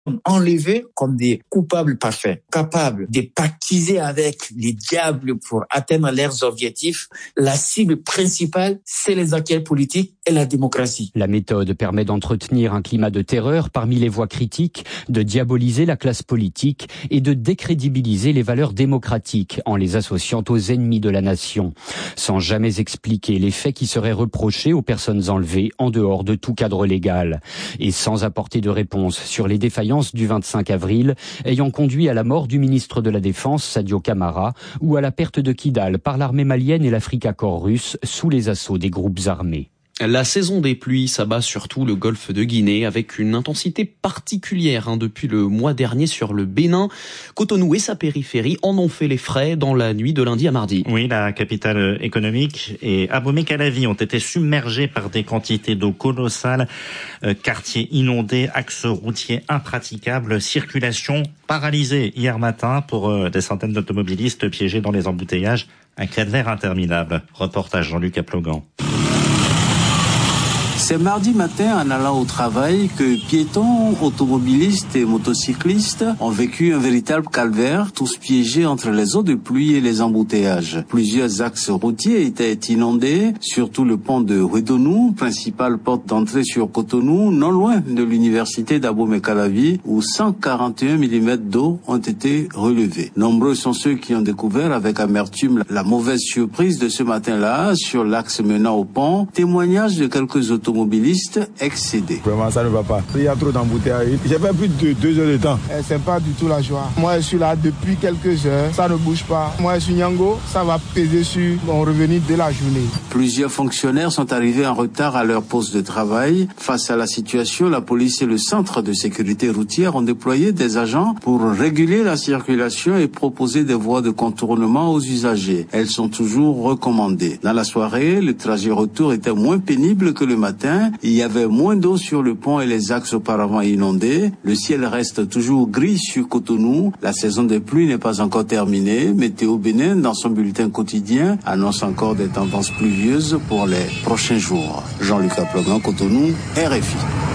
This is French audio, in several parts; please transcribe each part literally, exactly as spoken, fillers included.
enlevés comme des coupables parfaits, capables de pactiser avec les diables pour atteindre leurs objectifs. La cible principale, c'est les acteurs politiques et la démocratie. La méthode permet d'entretenir un climat de terreur parmi les voix critiques, de diaboliser la classe politique et de décrédibiliser les valeurs démocratiques en les associant aux ennemis de la nation, sans jamais expliquer les faits qui seraient reprochés aux personnes enlevées en dehors de tout cadre légal, et sans apporter de réponse sur les défaillances du vingt-cinq avril, ayant conduit à la mort du ministre de la Défense, Sadio Camara, ou à la perte de Kidal par l'armée malienne et l'Africa Corps russe sous les assauts des groupes armés. La saison des pluies s'abat surtout le golfe de Guinée avec une intensité particulière hein, depuis le mois dernier sur le Bénin. Cotonou et sa périphérie en ont fait les frais dans la nuit de lundi à mardi. Oui, la capitale économique et Abomey-Calavi ont été submergés par des quantités d'eau colossales. Euh, quartiers inondés, axes routiers impraticables, circulation paralysée hier matin pour euh, des centaines d'automobilistes piégés dans les embouteillages. Un calvaire interminable. Reportage Jean-Luc Aplogan. C'est mardi matin, en allant au travail, que piétons, automobilistes et motocyclistes ont vécu un véritable calvaire, tous piégés entre les eaux de pluie et les embouteillages. Plusieurs axes routiers étaient inondés, surtout le pont de Ouédonou, principale porte d'entrée sur Cotonou, non loin de l'université d'Abomey-Calavi, où cent quarante et un millimètres d'eau ont été relevés. Nombreux sont ceux qui ont découvert avec amertume la mauvaise surprise de ce matin-là sur l'axe menant au pont. Témoignage de quelques automobilistes automobilistes excédés. Vraiment, ça ne va pas. Il y a trop d'embouteillages. J'ai fait plus de deux heures de temps. Eh, c'est pas du tout la joie. Moi, je suis là depuis quelques heures. Ça ne bouge pas. Moi, je suis Nyango. Ça va peser sur mon revenu de la journée. Plusieurs fonctionnaires sont arrivés en retard à leur poste de travail. Face à la situation, la police et le centre de sécurité routière ont déployé des agents pour réguler la circulation et proposer des voies de contournement aux usagers. Elles sont toujours recommandées. Dans la soirée, le trajet retour était moins pénible que le matin. Il y avait moins d'eau sur le pont et les axes auparavant inondés. Le ciel reste toujours gris sur Cotonou. La saison des pluies n'est pas encore terminée. Météo Bénin, dans son bulletin quotidien, annonce encore des tendances pluvieuses pour les prochains jours. Jean-Luc Aplogan, Cotonou, R F I.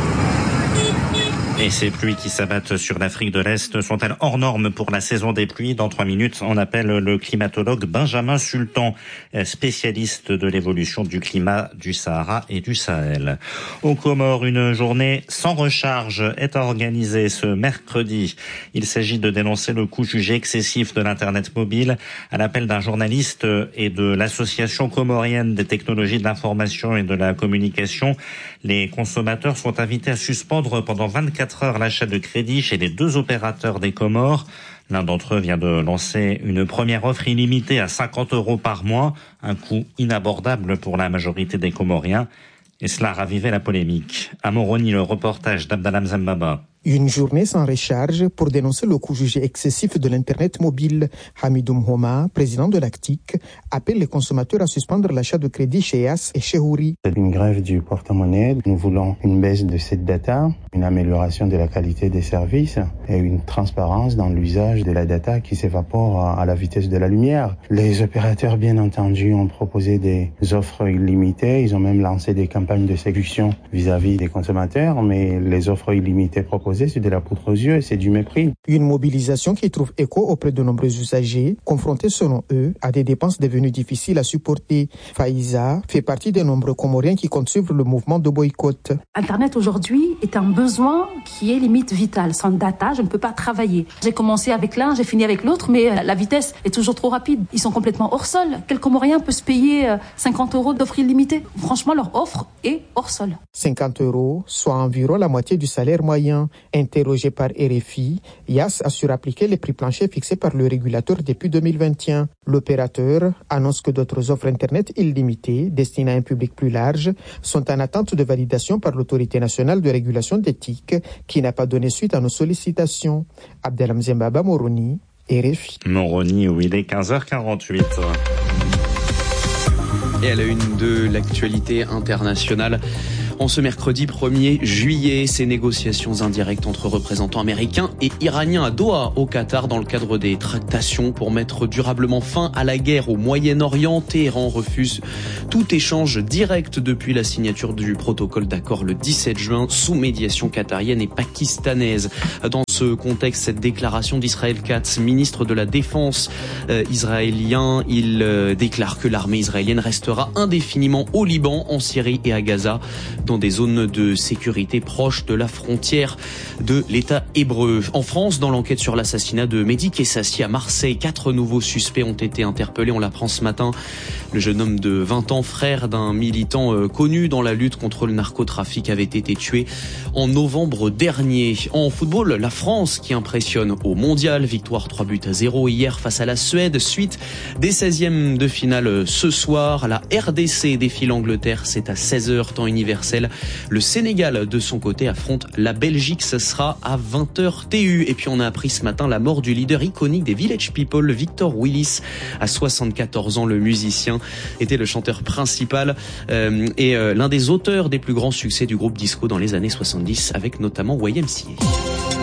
Et ces pluies qui s'abattent sur l'Afrique de l'Est sont-elles hors normes pour la saison des pluies? Dans trois minutes, on appelle le climatologue Benjamin Sultan, spécialiste de l'évolution du climat du Sahara et du Sahel. Aux Comores, une journée sans recharge est organisée ce mercredi. Il s'agit de dénoncer le coût jugé excessif de l'Internet mobile. À l'appel d'un journaliste et de l'Association comorienne des technologies de l'information et de la communication, les consommateurs sont invités à suspendre pendant vingt-quatre heures l'achat de crédit chez les deux opérateurs des Comores. L'un d'entre eux vient de lancer une première offre illimitée à cinquante euros par mois, un coût inabordable pour la majorité des Comoriens. Et cela a ravivé la polémique. À Moroni, le reportage d'Abdalam Zambaba. Une journée sans recharge pour dénoncer le coût jugé excessif de l'Internet mobile. Hamidoum Homa, président de l'A C T I C, appelle les consommateurs à suspendre l'achat de crédit chez E A S et chez Houri. C'est une grève du porte-monnaie. Nous voulons une baisse de cette data, une amélioration de la qualité des services et une transparence dans l'usage de la data qui s'évapore à la vitesse de la lumière. Les opérateurs, bien entendu, ont proposé des offres illimitées. Ils ont même lancé des campagnes de séduction vis-à-vis des consommateurs, mais les offres illimitées proposées, c'est de la poudre aux yeux et c'est du mépris. Une mobilisation qui trouve écho auprès de nombreux usagers, confrontés selon eux à des dépenses devenues difficiles à supporter. Faïza fait partie des nombreux Comoriens qui comptent suivre le mouvement de boycott. Internet aujourd'hui est un besoin qui est limite vital. Sans data, je ne peux pas travailler. J'ai commencé avec l'un, j'ai fini avec l'autre, mais la vitesse est toujours trop rapide. Ils sont complètement hors sol. Quel Comorien peut se payer cinquante euros d'offre illimitée? Franchement, leur offre est hors sol. cinquante euros, soit environ la moitié du salaire moyen. Interrogé par R F I, Yas assure appliquer les prix planchers fixés par le régulateur depuis deux mille vingt et un. L'opérateur annonce que d'autres offres Internet illimitées, destinées à un public plus large, sont en attente de validation par l'Autorité nationale de régulation d'éthique, qui n'a pas donné suite à nos sollicitations. Abdelham Zembaba, Moroni, R F I. Moroni, où il est quinze heures quarante-huit. Et à la une de l'actualité internationale, En ce mercredi premier juillet, ces négociations indirectes entre représentants américains et iraniens à Doha, au Qatar, dans le cadre des tractations pour mettre durablement fin à la guerre au Moyen-Orient. Téhéran refuse tout échange direct depuis la signature du protocole d'accord le dix-sept juin sous médiation qatarienne et pakistanaise. Dans ce contexte, cette déclaration d'Israël Katz, ministre de la Défense euh, israélien, il euh, déclare que l'armée israélienne restera indéfiniment au Liban, en Syrie et à Gaza, dans des zones de sécurité proches de la frontière de l'État hébreu. En France, dans l'enquête sur l'assassinat de Mehdi Kessassi à Marseille, quatre nouveaux suspects ont été interpellés, on l'apprend ce matin. Le jeune homme de vingt ans, frère d'un militant euh, connu dans la lutte contre le narcotrafic, avait été tué en novembre dernier. En football, la France qui impressionne au mondial, victoire trois buts à zéro hier face à la Suède, suite des seizièmes de finale ce soir. La R D C défie l'Angleterre, c'est à seize heures temps universel. Le Sénégal, de son côté, affronte la Belgique, ce sera à vingt heures T U. Et puis on a appris ce matin la mort du leader iconique des Village People, Victor Willis. À soixante-quatorze ans, le musicien était le chanteur principal euh, et euh, l'un des auteurs des plus grands succès du groupe disco dans les années soixante-dix, avec notamment Y M C A.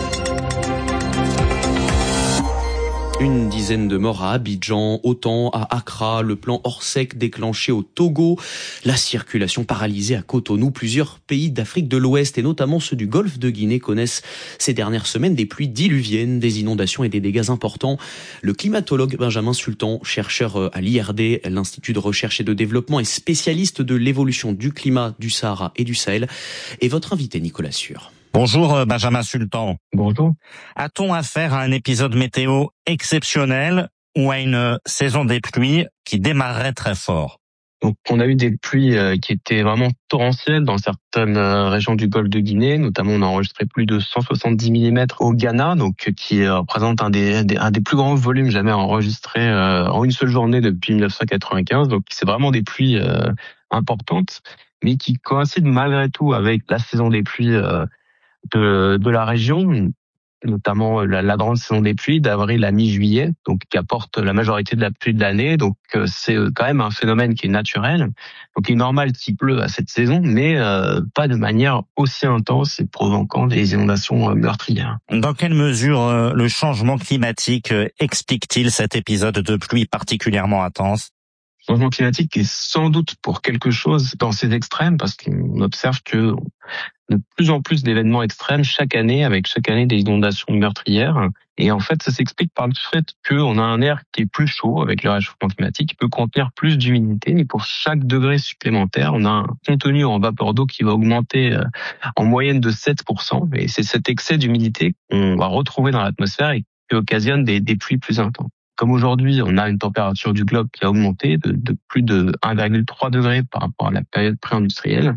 Une dizaine de morts à Abidjan, autant à Accra, le plan Orsec déclenché au Togo, la circulation paralysée à Cotonou. Plusieurs pays d'Afrique de l'Ouest et notamment ceux du Golfe de Guinée connaissent ces dernières semaines des pluies diluviennes, des inondations et des dégâts importants. Le climatologue Benjamin Sultan, chercheur à l'I R D, l'Institut de recherche et de développement, et spécialiste de l'évolution du climat du Sahara et du Sahel, est votre invité Nicolas Sûr. Bonjour Benjamin Sultan. Bonjour. A-t-on affaire à un épisode météo exceptionnel ou à une saison des pluies qui démarrerait très fort? Donc, on a eu des pluies qui étaient vraiment torrentielles dans certaines régions du Golfe de Guinée. Notamment, on a enregistré plus de cent soixante-dix millimètres au Ghana, donc qui représente un des, des, un des plus grands volumes jamais enregistrés en une seule journée depuis mille neuf cent quatre-vingt-quinze. Donc, c'est vraiment des pluies importantes, mais qui coïncident malgré tout avec la saison des pluies de, de la région, notamment la, la grande saison des pluies d'avril à mi-juillet, donc qui apporte la majorité de la pluie de l'année. Donc c'est quand même un phénomène qui est naturel. Donc il est normal qu'il pleut à cette saison, mais euh, pas de manière aussi intense et provoquant des inondations meurtrières. Dans quelle mesure euh, le changement climatique euh, explique-t-il cet épisode de pluie particulièrement intense? Le changement climatique est sans doute pour quelque chose dans ces extrêmes, parce qu'on observe que de plus en plus d'événements extrêmes chaque année, avec chaque année des inondations meurtrières. Et en fait, ça s'explique par le fait qu'on a un air qui est plus chaud avec le réchauffement climatique, qui peut contenir plus d'humidité. Mais pour chaque degré supplémentaire, on a un contenu en vapeur d'eau qui va augmenter en moyenne de sept pour cent. Et c'est cet excès d'humidité qu'on va retrouver dans l'atmosphère et qui occasionne des, des pluies plus intenses. Comme aujourd'hui, on a une température du globe qui a augmenté de, de plus de un virgule trois degrés par rapport à la période pré-industrielle,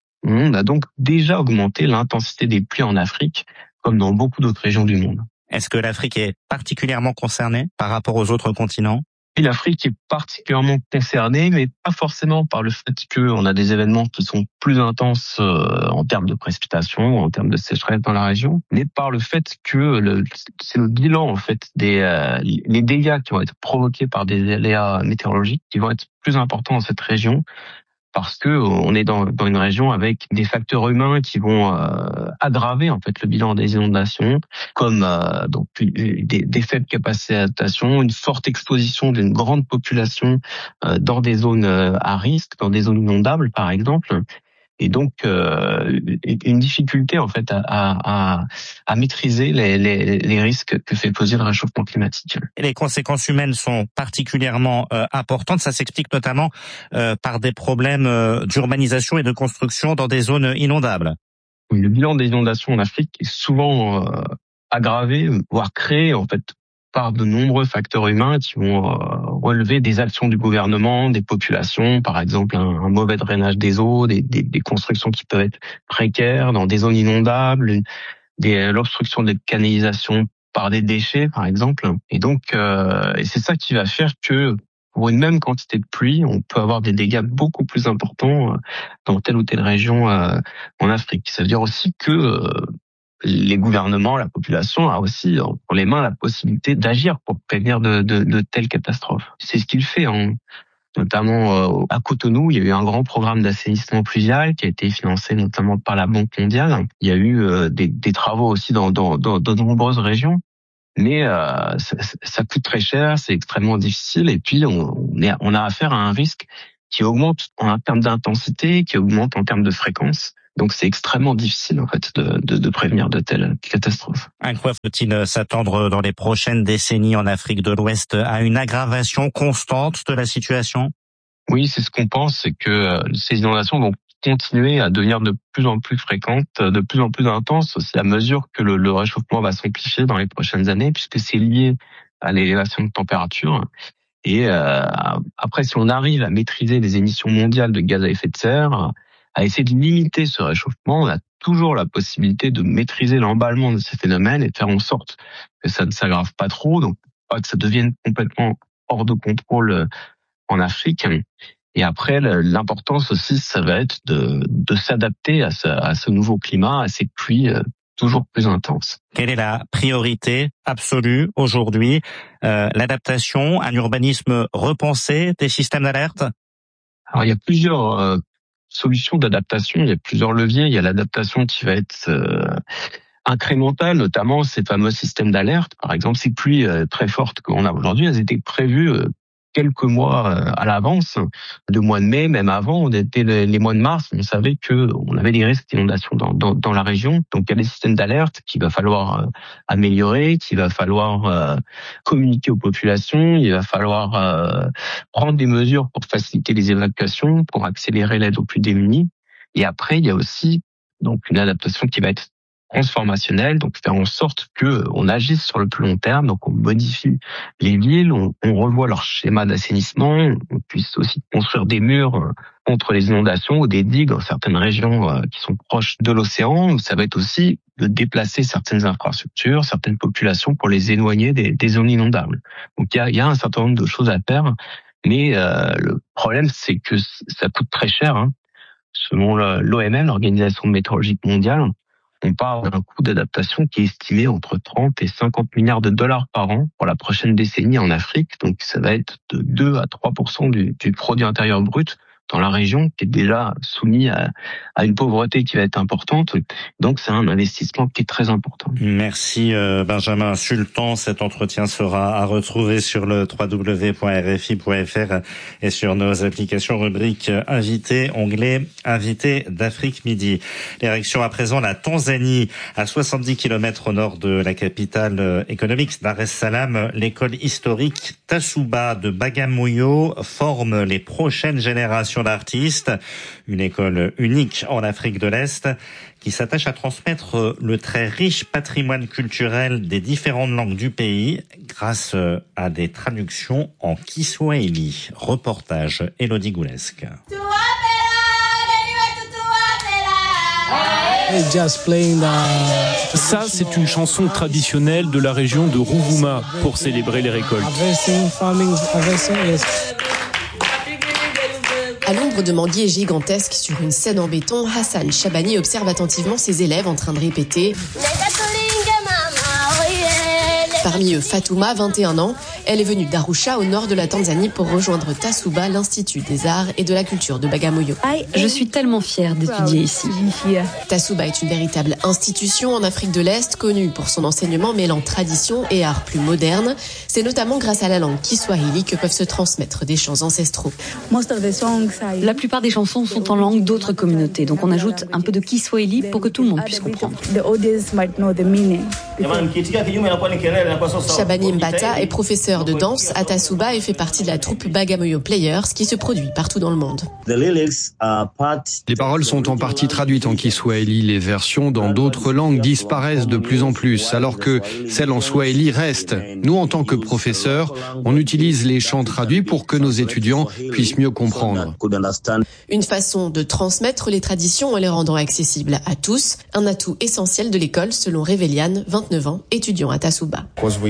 on a donc déjà augmenté l'intensité des pluies en Afrique, comme dans beaucoup d'autres régions du monde. Est-ce que l'Afrique est particulièrement concernée par rapport aux autres continents? Et l'Afrique est particulièrement concernée, mais pas forcément par le fait qu'on a des événements qui sont plus intenses euh, en termes de précipitations, en termes de sécheresse dans la région, mais par le fait que le, c'est le bilan en fait des euh, les dégâts qui vont être provoqués par des aléas météorologiques qui vont être plus importants dans cette région. Parce que on est dans, dans une région avec des facteurs humains qui vont euh, aggraver en fait le bilan des inondations, comme euh, donc des, des faibles capacités d'adaptation, une forte exposition d'une grande population euh, dans des zones à risque, dans des zones inondables par exemple. Et donc euh, une difficulté en fait à, à, à maîtriser les, les, les risques que fait poser le réchauffement climatique. Et les conséquences humaines sont particulièrement euh, importantes. Ça s'explique notamment euh, par des problèmes euh, d'urbanisation et de construction dans des zones inondables. Oui, le bilan des inondations en Afrique est souvent euh, aggravé, voire créé en fait par de nombreux facteurs humains qui vont euh, relever des actions du gouvernement, des populations, par exemple un, un mauvais drainage des eaux, des, des, des constructions qui peuvent être précaires dans des zones inondables, des, l'obstruction des canalisations par des déchets, par exemple. Et donc, euh, et c'est ça qui va faire que pour une même quantité de pluie, on peut avoir des dégâts beaucoup plus importants dans telle ou telle région euh, en Afrique. Ça veut dire aussi que euh, les gouvernements, la population a aussi entre les mains la possibilité d'agir pour prévenir de, de, de telles catastrophes. C'est ce qu'il fait en, notamment euh, à Cotonou, il y a eu un grand programme d'assainissement pluvial qui a été financé notamment par la Banque mondiale. Il y a eu euh, des, des travaux aussi dans, dans, dans, dans de nombreuses régions. Mais euh, ça, ça coûte très cher, c'est extrêmement difficile, et puis on, on, est, on a affaire à un risque qui augmente en termes d'intensité, qui augmente en termes de fréquence. Donc c'est extrêmement difficile en fait de, de, de prévenir de telles catastrophes. À quoi faut-il s'attendre dans les prochaines décennies en Afrique de l'Ouest? À une aggravation constante de la situation? Oui, c'est ce qu'on pense, c'est que ces inondations vont continuer à devenir de plus en plus fréquentes, de plus en plus intenses aussi à mesure que le, le réchauffement va s'amplifier dans les prochaines années, puisque c'est lié à l'élévation de température. Et euh, après, si on arrive à maîtriser les émissions mondiales de gaz à effet de serre, à essayer de limiter ce réchauffement, on a toujours la possibilité de maîtriser l'emballement de ces phénomènes et de faire en sorte que ça ne s'aggrave pas trop, donc pas que ça devienne complètement hors de contrôle en Afrique. Et après, l'importance aussi, ça va être de, de s'adapter à ce, à ce nouveau climat, à ces pluies euh, toujours plus intenses. Quelle est la priorité absolue aujourd'hui? euh, L'adaptation, un urbanisme repensé, des systèmes d'alerte? Alors, il y a plusieurs euh, solutions d'adaptation, il y a plusieurs leviers. Il y a l'adaptation qui va être euh, incrémentale, notamment ces fameux systèmes d'alerte. Par exemple, ces pluies euh, très fortes qu'on a aujourd'hui, elles étaient prévues euh, quelques mois à l'avance, le mois de mai, même avant, on était les mois de mars, on savait que on avait des risques d'inondation dans, dans, dans la région. Donc il y a des systèmes d'alerte qu'il va falloir améliorer, qu'il va falloir euh, communiquer aux populations, il va falloir euh, prendre des mesures pour faciliter les évacuations, pour accélérer l'aide aux plus démunis. Et après, il y a aussi donc une adaptation qui va être transformationnelle, donc faire en sorte que on agisse sur le plus long terme, donc on modifie les villes, on, on revoit leur schéma d'assainissement, on puisse aussi construire des murs contre les inondations ou des digues dans certaines régions euh, qui sont proches de l'océan. Ça va être aussi de déplacer certaines infrastructures, certaines populations pour les éloigner des, des zones inondables. Donc il y a, il y a un certain nombre de choses à faire, mais euh, le problème c'est que ça coûte très cher. Hein. Selon l'O M M, l'Organisation météorologique mondiale, on parle d'un coût d'adaptation qui est estimé entre trente et cinquante milliards de dollars par an pour la prochaine décennie en Afrique. Donc ça va être de deux à trois pour cent du, du produit intérieur brut dans la région qui est déjà soumis à, à une pauvreté qui va être importante. Donc c'est un investissement qui est très important. Merci euh, Benjamin Sultan. Cet entretien sera à retrouver sur le w w w point r f i point f r et sur nos applications rubrique Invité, onglet Invité d'Afrique Midi. Direction à présent la Tanzanie, à soixante-dix kilomètres au nord de la capitale économique Dar es Salaam. L'école historique Tasuba de Bagamoyo forme les prochaines générations d'artistes, une école unique en Afrique de l'Est qui s'attache à transmettre le très riche patrimoine culturel des différentes langues du pays grâce à des traductions en Kiswahili. Reportage Elodie Goulesque. Ça, c'est une chanson traditionnelle de la région de Rouvouma pour célébrer les récoltes. À l'ombre de manguiers gigantesques sur une scène en béton, Hassan Chabani observe attentivement ses élèves en train de répéter. Parmi eux, Fatouma, vingt et un ans. Elle est venue d'Arusha, au nord de la Tanzanie, pour rejoindre Tasuba, l'Institut des Arts et de la Culture de Bagamoyo. Je suis tellement fière d'étudier ici. Tasuba est une véritable institution en Afrique de l'Est, connue pour son enseignement mêlant tradition et art plus moderne. C'est notamment grâce à la langue Kiswahili que peuvent se transmettre des chants ancestraux. La plupart des chansons sont en langue d'autres communautés, donc on ajoute un peu de Kiswahili pour que tout le monde puisse comprendre. Shabani Mbata est professeur de danse à Tasuba et fait partie de la troupe Bagamoyo Players qui se produit partout dans le monde. Les paroles sont en partie traduites en Kiswahili. Les versions dans d'autres langues disparaissent de plus en plus, alors que celles en Swahili restent. Nous, en tant que professeurs, on utilise les chants traduits pour que nos étudiants puissent mieux comprendre. Une façon de transmettre les traditions en les rendant accessibles à tous, un atout essentiel de l'école selon Révéliane, vingt-neuf ans, étudiant à Tasuba.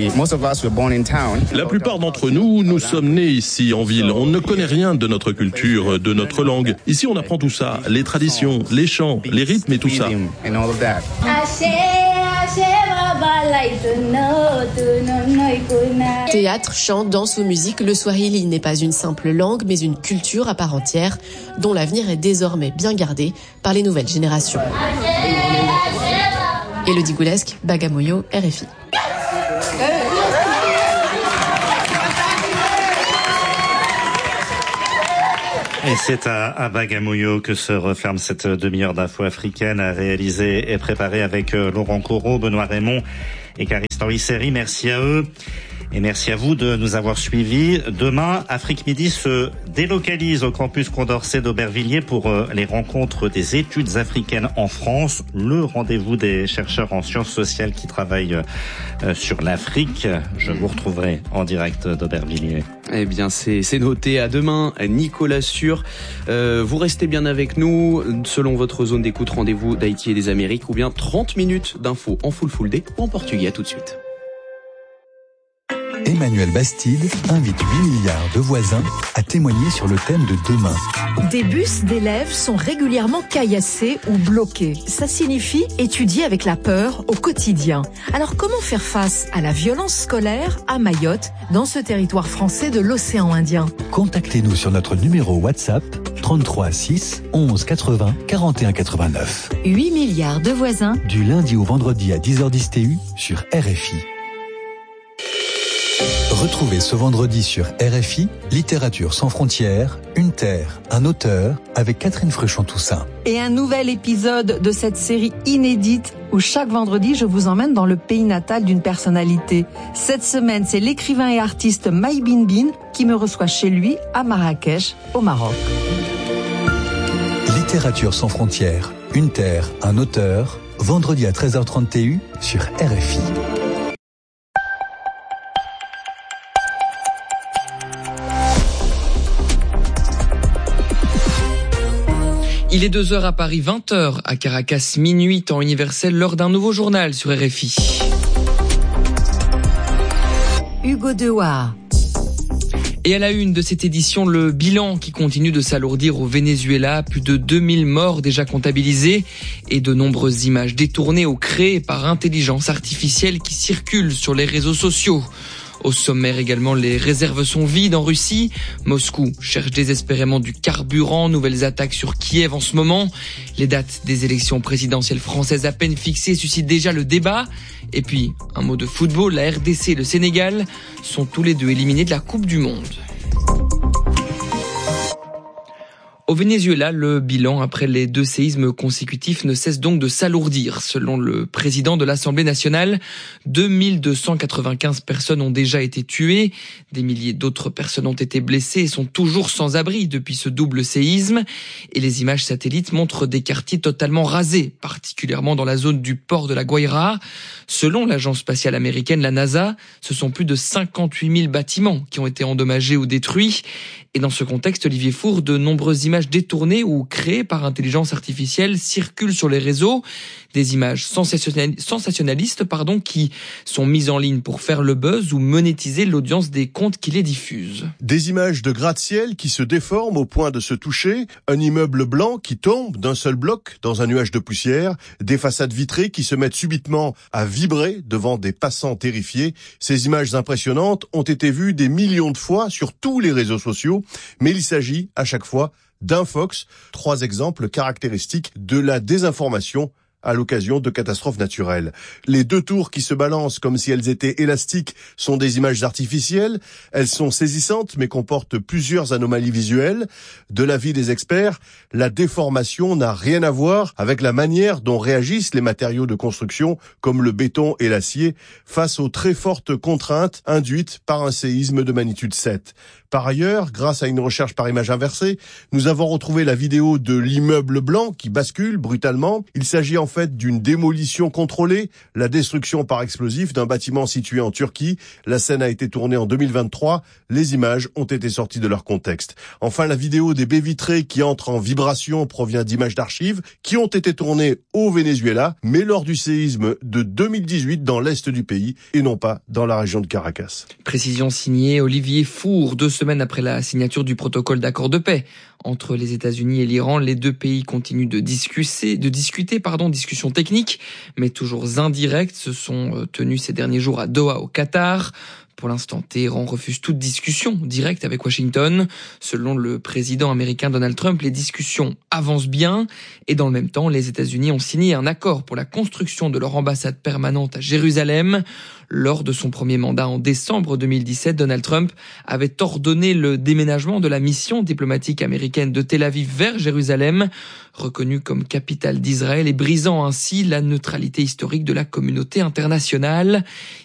La plupart d'entre nous, nous sommes nés ici en ville. On ne connaît rien de notre culture, de notre langue. Ici, on apprend tout ça, les traditions, les chants, les rythmes et tout ça. Théâtre, chant, danse ou musique, le swahili n'est pas une simple langue, mais une culture à part entière, dont l'avenir est désormais bien gardé par les nouvelles générations. Élodie Goulesque, Bagamoyo, R F I. Et c'est à, à Bagamoyo que se referme cette demi-heure d'info africaine réalisée et préparée avec Laurent Corot, Benoît Raymond et Carista Oisseri. Merci à eux. Et merci à vous de nous avoir suivis. Demain, Afrique Midi se délocalise au campus Condorcet d'Aubervilliers pour les rencontres des études africaines en France. Le rendez-vous des chercheurs en sciences sociales qui travaillent sur l'Afrique. Je vous retrouverai en direct d'Aubervilliers. Eh bien, c'est, c'est noté. À demain, Nicolas Sûr. Euh, vous restez bien avec nous. Selon votre zone d'écoute, rendez-vous d'Haïti et des Amériques ou bien trente minutes d'infos en full full day ou en portugais. À tout de suite. Emmanuel Bastide invite huit milliards de voisins à témoigner sur le thème de demain. Des bus d'élèves sont régulièrement caillassés ou bloqués. Ça signifie étudier avec la peur au quotidien. Alors comment faire face à la violence scolaire à Mayotte, dans ce territoire français de l'océan Indien ? Contactez-nous sur notre numéro WhatsApp trente-trois six onze quatre-vingts quarante et un quatre-vingt-neuf. huit milliards de voisins. Du lundi au vendredi à dix heures dix T U sur R F I. Retrouvez ce vendredi sur R F I, Littérature sans frontières, une terre, un auteur, avec Catherine Fruchon-Toussaint. Et un nouvel épisode de cette série inédite où chaque vendredi je vous emmène dans le pays natal d'une personnalité. Cette semaine, c'est l'écrivain et artiste Maï Bin Bin qui me reçoit chez lui à Marrakech, au Maroc. Littérature sans frontières, une terre, un auteur, vendredi à treize heures trente T U sur R F I. Il est deux heures à Paris, vingt heures à Caracas, minuit, temps universel, lors d'un nouveau journal sur R F I. Hugo Dewar. Et à la une de cette édition, le bilan qui continue de s'alourdir au Venezuela, plus de deux mille morts déjà comptabilisés et de nombreuses images détournées ou créées par intelligence artificielle qui circulent sur les réseaux sociaux. Au sommaire également, les réserves sont vides en Russie. Moscou cherche désespérément du carburant. Nouvelles attaques sur Kiev en ce moment. Les dates des élections présidentielles françaises à peine fixées suscitent déjà le débat. Et puis, un mot de football, la R D C et le Sénégal sont tous les deux éliminés de la Coupe du Monde. Au Venezuela, le bilan après les deux séismes consécutifs ne cesse donc de s'alourdir. Selon le président de l'Assemblée nationale, deux mille deux cent quatre-vingt-quinze personnes ont déjà été tuées. Des milliers d'autres personnes ont été blessées et sont toujours sans abri depuis ce double séisme. Et les images satellites montrent des quartiers totalement rasés, particulièrement dans la zone du port de la Guaira. Selon l'agence spatiale américaine, la NASA, ce sont plus de cinquante-huit mille bâtiments qui ont été endommagés ou détruits. Et dans ce contexte, Olivier Four, de nombreuses images détournées ou créées par intelligence artificielle circulent sur les réseaux. Des images sensationnalistes pardon, qui sont mises en ligne pour faire le buzz ou monétiser l'audience des comptes qui les diffusent. Des images de gratte-ciel qui se déforment au point de se toucher, un immeuble blanc qui tombe d'un seul bloc dans un nuage de poussière, des façades vitrées qui se mettent subitement à vibrer devant des passants terrifiés. Ces images impressionnantes ont été vues des millions de fois sur tous les réseaux sociaux, mais il s'agit à chaque fois d'infox, trois exemples caractéristiques de la désinformation à l'occasion de catastrophes naturelles. Les deux tours qui se balancent comme si elles étaient élastiques sont des images artificielles. Elles sont saisissantes mais comportent plusieurs anomalies visuelles. De l'avis des experts, la déformation n'a rien à voir avec la manière dont réagissent les matériaux de construction comme le béton et l'acier face aux très fortes contraintes induites par un séisme de magnitude sept. Par ailleurs, grâce à une recherche par image inversée, nous avons retrouvé la vidéo de l'immeuble blanc qui bascule brutalement. Il s'agit en fait d'une démolition contrôlée, la destruction par explosif d'un bâtiment situé en Turquie. La scène a été tournée en deux mille vingt-trois. Les images ont été sorties de leur contexte. Enfin, la vidéo des baies vitrées qui entrent en vibration provient d'images d'archives qui ont été tournées au Venezuela, mais lors du séisme de deux mille dix-huit dans l'est du pays et non pas dans la région de Caracas. Précision signée Olivier Four. Deux semaines après la signature du protocole d'accord de paix entre les États-Unis et l'Iran, les deux pays continuent de discuter, de discuter, pardon, discussions techniques, mais toujours indirectes, se sont tenues ces derniers jours à Doha, au Qatar. Pour l'instant, Téhéran refuse toute discussion directe avec Washington. Selon le président américain Donald Trump, les discussions avancent bien et dans le même temps, les États-Unis ont signé un accord pour la construction de leur ambassade permanente à Jérusalem. Lors de son premier mandat en décembre deux mille dix-sept, Donald Trump avait ordonné le déménagement de la mission diplomatique américaine de Tel Aviv vers Jérusalem, reconnue comme capitale d'Israël et brisant ainsi la neutralité historique de la communauté internationale.